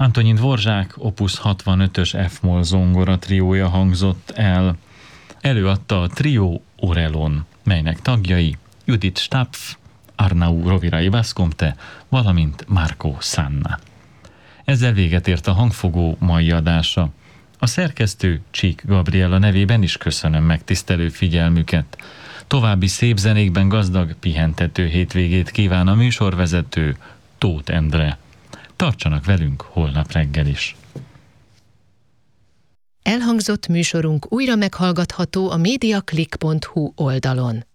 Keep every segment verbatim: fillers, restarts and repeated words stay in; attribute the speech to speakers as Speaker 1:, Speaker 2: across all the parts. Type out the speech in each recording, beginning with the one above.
Speaker 1: Antonin Dvorzsák opus hatvanötös F-moll zongora triója hangzott el. Előadta a trió Orelon, melynek tagjai Judith Stapf, Arnau Rovirai Vascomte, valamint Marco Sanna. Ezzel véget ért a hangfogó mai adása. A szerkesztő Csík Gabriella nevében is köszönöm megtisztelő figyelmüket. További szép zenékben gazdag, pihentető hétvégét kíván a műsorvezető Tóth Endre. Tartsanak velünk holnap reggel is.
Speaker 2: Elhangzott műsorunk újra meghallgatható a mediaclick pont hu oldalon.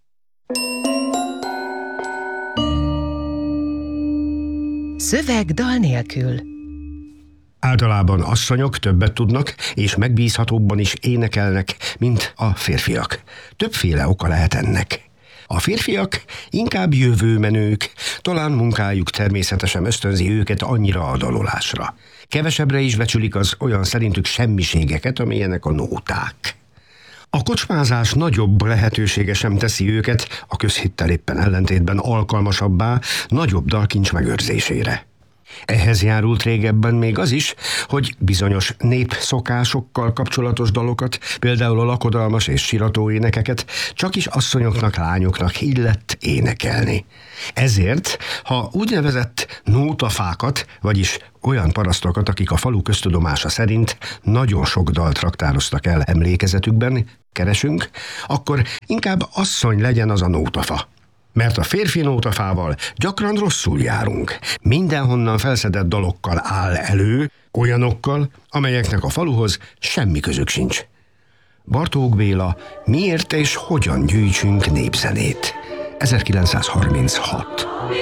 Speaker 2: Szöveg dal nélkül.
Speaker 3: Általában asszonyok többet tudnak, és megbízhatóbban is énekelnek, mint a férfiak. Többféle oka lehet ennek. A férfiak inkább jövőmenők, talán munkájuk természetesen ösztönzi őket annyira a dalolásra. Kevesebbre is becsülik az olyan szerintük semmiségeket, amilyenek a nóták. A kocsmázás nagyobb lehetősége sem teszi őket, a közhittel éppen ellentétben alkalmasabbá, nagyobb dalkincs megőrzésére. Ehhez járult régebben még az is, hogy bizonyos népszokásokkal kapcsolatos dalokat, például a lakodalmas és sirató énekeket csak is asszonyoknak, lányoknak illett énekelni. Ezért, ha úgynevezett nótafákat, vagyis olyan parasztokat, akik a falu köztudomása szerint nagyon sok dalt raktároztak el emlékezetükben, keresünk, akkor inkább asszony legyen az a nótafa. Mert a férfi nótafával gyakran rosszul járunk. Mindenhonnan felszedett dalokkal áll elő, olyanokkal, amelyeknek a faluhoz semmi közük sincs. Bartók Béla, Miért és hogyan gyűjtsünk népzenét? ezerkilencszázharminchat